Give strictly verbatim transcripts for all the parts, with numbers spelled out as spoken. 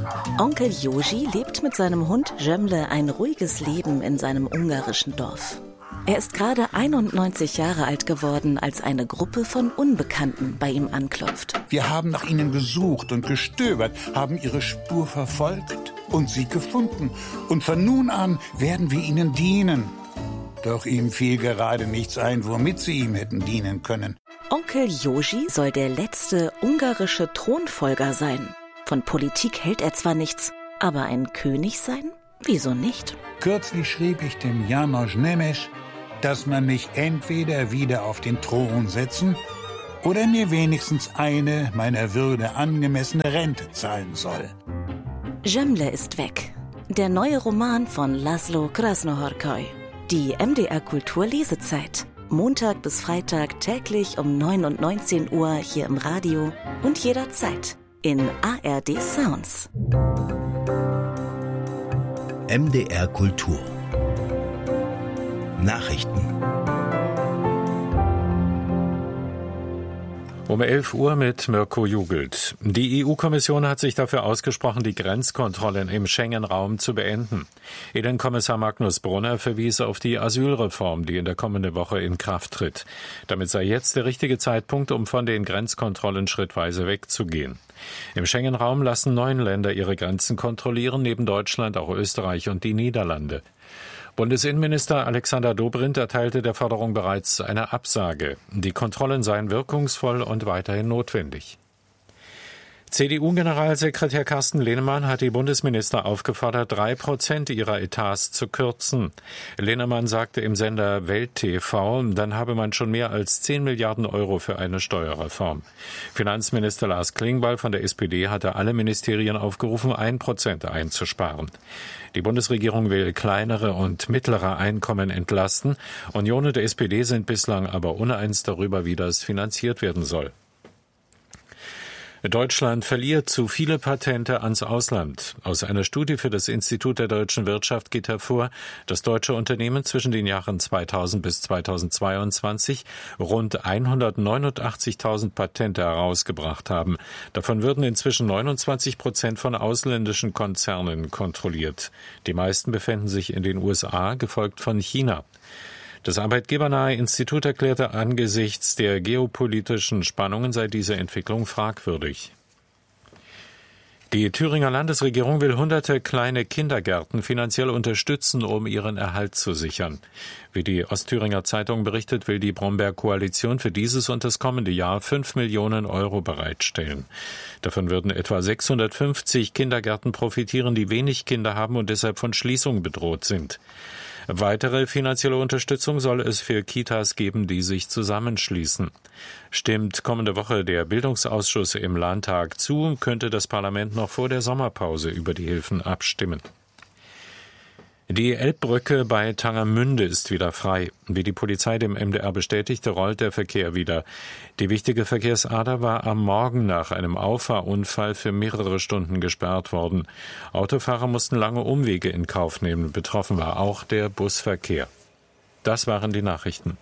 Onkel Joži lebt mit seinem Hund Jemle ein ruhiges Leben in seinem ungarischen Dorf. Er ist gerade einundneunzig Jahre alt geworden, als eine Gruppe von Unbekannten bei ihm anklopft. Wir haben nach ihnen gesucht und gestöbert, haben ihre Spur verfolgt und sie gefunden. Und von nun an werden wir ihnen dienen. Doch ihm fiel gerade nichts ein, womit sie ihm hätten dienen können. Onkel Joži soll der letzte ungarische Thronfolger sein. Von Politik hält er zwar nichts, aber ein König sein? Wieso nicht? Kürzlich schrieb ich dem János Nemes, dass man mich entweder wieder auf den Thron setzen oder mir wenigstens eine meiner Würde angemessene Rente zahlen soll. Jemle ist weg. Der neue Roman von Laszlo Krasnohorkai. Die M D R Kultur Lesezeit. Montag bis Freitag täglich um neun und neunzehn Uhr hier im Radio und jederzeit in A R D Sounds. M D R Kultur Nachrichten. Um elf Uhr mit Mirko Jugelt. Die E U-Kommission hat sich dafür ausgesprochen, die Grenzkontrollen im Schengen-Raum zu beenden. E D N-Kommissar Magnus Brunner verwies auf die Asylreform, die in der kommenden Woche in Kraft tritt. Damit sei jetzt der richtige Zeitpunkt, um von den Grenzkontrollen schrittweise wegzugehen. Im Schengen-Raum lassen neun Länder ihre Grenzen kontrollieren, neben Deutschland auch Österreich und die Niederlande. Bundesinnenminister Alexander Dobrindt erteilte der Forderung bereits eine Absage. Die Kontrollen seien wirkungsvoll und weiterhin notwendig. C D U-Generalsekretär Carsten Linnemann hat die Bundesminister aufgefordert, drei Prozent ihrer Etats zu kürzen. Linnemann sagte im Sender Welt T V, dann habe man schon mehr als zehn Milliarden Euro für eine Steuerreform. Finanzminister Lars Klingbeil von der S P D hatte alle Ministerien aufgerufen, ein Prozent einzusparen. Die Bundesregierung will kleinere und mittlere Einkommen entlasten. Union und der S P D sind bislang aber uneins darüber, wie das finanziert werden soll. Deutschland verliert zu viele Patente ans Ausland. Aus einer Studie für das Institut der deutschen Wirtschaft geht hervor, dass deutsche Unternehmen zwischen den Jahren zweitausend bis zweitausendzweiundzwanzig rund hundertneunundachtzigtausend Patente herausgebracht haben. Davon würden inzwischen neunundzwanzig Prozent von ausländischen Konzernen kontrolliert. Die meisten befinden sich in den U S A, gefolgt von China. Das arbeitgebernahe Institut erklärte, angesichts der geopolitischen Spannungen sei diese Entwicklung fragwürdig. Die Thüringer Landesregierung will hunderte kleine Kindergärten finanziell unterstützen, um ihren Erhalt zu sichern. Wie die Ostthüringer Zeitung berichtet, will die Bromberg-Koalition für dieses und das kommende Jahr fünf Millionen Euro bereitstellen. Davon würden etwa sechshundertfünfzig Kindergärten profitieren, die wenig Kinder haben und deshalb von Schließung bedroht sind. Weitere finanzielle Unterstützung soll es für Kitas geben, die sich zusammenschließen. Stimmt kommende Woche der Bildungsausschuss im Landtag zu, könnte das Parlament noch vor der Sommerpause über die Hilfen abstimmen. Die Elbbrücke bei Tangermünde ist wieder frei. Wie die Polizei dem M D R bestätigte, rollt der Verkehr wieder. Die wichtige Verkehrsader war am Morgen nach einem Auffahrunfall für mehrere Stunden gesperrt worden. Autofahrer mussten lange Umwege in Kauf nehmen. Betroffen war auch der Busverkehr. Das waren die Nachrichten.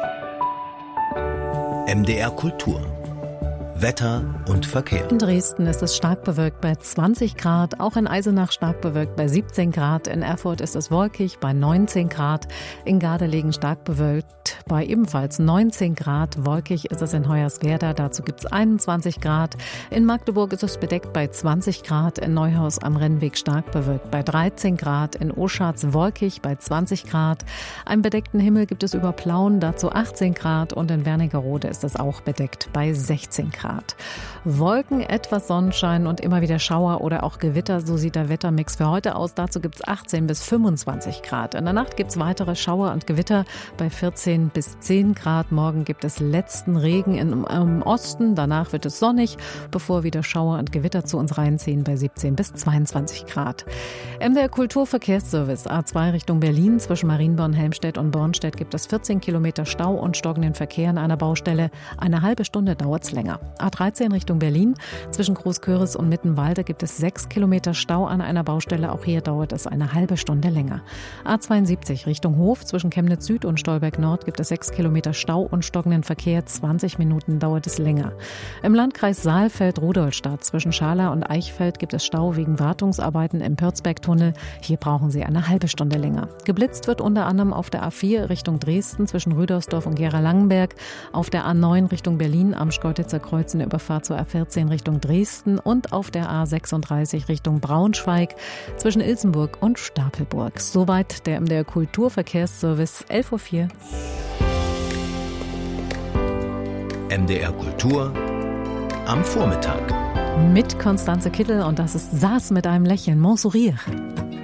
M D R Kultur Wetter und Verkehr. In Dresden ist es stark bewölkt bei zwanzig Grad, auch in Eisenach stark bewölkt bei siebzehn Grad, in Erfurt ist es wolkig bei neunzehn Grad, in Gardelegen stark bewölkt bei ebenfalls neunzehn Grad, wolkig ist es in Hoyerswerda, dazu gibt es einundzwanzig Grad, in Magdeburg ist es bedeckt bei zwanzig Grad, in Neuhaus am Rennweg stark bewölkt bei dreizehn Grad, in Oschatz wolkig bei zwanzig Grad, einen bedeckten Himmel gibt es über Plauen, dazu achtzehn Grad und in Wernigerode ist es auch bedeckt bei sechzehn Grad. Wolken, etwas Sonnenschein und immer wieder Schauer oder auch Gewitter, so sieht der Wettermix für heute aus. Dazu gibt es achtzehn bis fünfundzwanzig Grad. In der Nacht gibt es weitere Schauer und Gewitter bei vierzehn bis zehn Grad. Morgen gibt es letzten Regen im, im Osten, danach wird es sonnig, bevor wieder Schauer und Gewitter zu uns reinziehen bei siebzehn bis zweiundzwanzig Grad. M D R Kulturverkehrsservice A zwei Richtung Berlin zwischen Marienborn, Helmstedt und Bornstedt gibt es vierzehn Kilometer Stau und stockenden Verkehr an einer Baustelle. Eine halbe Stunde dauert es länger. A dreizehn Richtung Berlin. Zwischen Großköris und Mittenwalde gibt es sechs Kilometer Stau an einer Baustelle. Auch hier dauert es eine halbe Stunde länger. A zweiundsiebzig Richtung Hof. Zwischen Chemnitz Süd und Stolberg Nord gibt es sechs Kilometer Stau und stockenden Verkehr. zwanzig Minuten dauert es länger. Im Landkreis Saalfeld-Rudolstadt zwischen Schala und Eichfeld gibt es Stau wegen Wartungsarbeiten im Pürzberg-Tunnel. Hier brauchen Sie eine halbe Stunde länger. Geblitzt wird unter anderem auf der A vier Richtung Dresden zwischen Rüdersdorf und Gera-Langenberg, auf der A neun Richtung Berlin am Schkeuditzer Kreuz in der Überfahrt zur A vierzehn Richtung Dresden und auf der A sechsunddreißig Richtung Braunschweig zwischen Ilsenburg und Stapelburg. Soweit der M D R Kulturverkehrsservice, elf Uhr vier. M D R Kultur am Vormittag. Mit Konstanze Kittel und das ist Saß mit einem Lächeln, Mon Sourire.